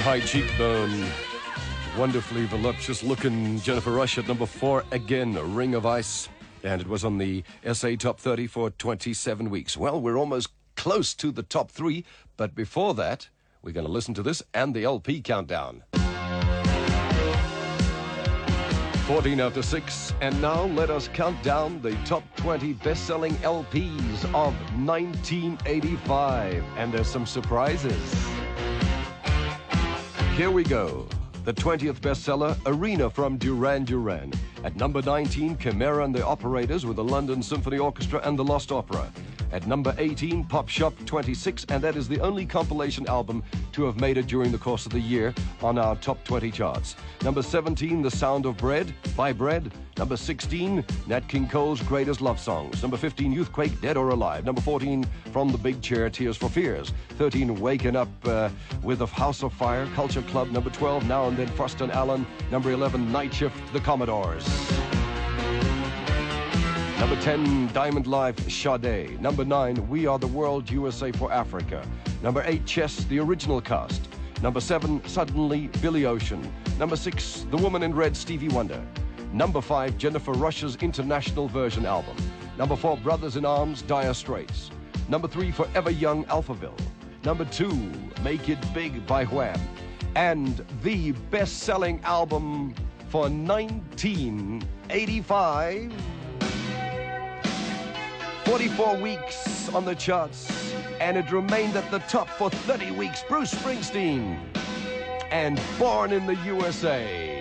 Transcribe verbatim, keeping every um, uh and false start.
high cheekbone, wonderfully voluptuous looking Jennifer Rush at number four again, Ring of Ice. And it was on the S A Top thirty for twenty-seven weeks. Well, we're almost close to the top three, but before that, we're going to listen to this and the L P countdown. fourteen after six, and now let us count down the top twenty best-selling L Ps of nineteen eighty-five. And there's some surprises. Here we go. The twentieth bestseller, Arena from Duran Duran. At number nineteen, Chimera and the Operators with the London Symphony Orchestra and the Lost Opera. At number eighteen, Pop Shop twenty-six, and that is the only compilation album to have made it during the course of the year on our top twenty charts. Number seventeen, The Sound of Bread by Bread. Number sixteen, Nat King Cole's Greatest Love Songs. Number fifteen, Youthquake, Dead or Alive. Number fourteen, From the Big Chair, Tears for Fears. thirteen, Waking Up uh, with the House of Fire, Culture Club. Number twelve, Now and Then, Frost and Allen. Number eleven, Night Shift, The Commodores. Number ten, Diamond Life, Sade. Number nine, We Are the World, U S A for Africa. Number eight, Chess, the original cast. Number seven, Suddenly, Billy Ocean. Number six, The Woman in Red, Stevie Wonder. Number five, Jennifer Rush's international version album. Number four, Brothers in Arms, Dire Straits. Number three, Forever Young, Alphaville. Number two, Make It Big by Wham. And the best-selling album for nineteen eighty-five... forty-four weeks on the charts, and it remained at the top for thirty weeks. Bruce Springsteen and Born in the U S A.